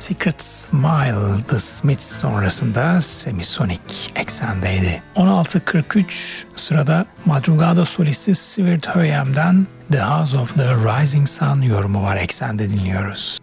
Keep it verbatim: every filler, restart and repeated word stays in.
Secret Smile The Smiths sonrasında Semisonic eksendeydi. on altı kırk üç sırada Madrugada solisti Sivert Høyem'den The House of the Rising Sun yorumu var, eksende dinliyoruz.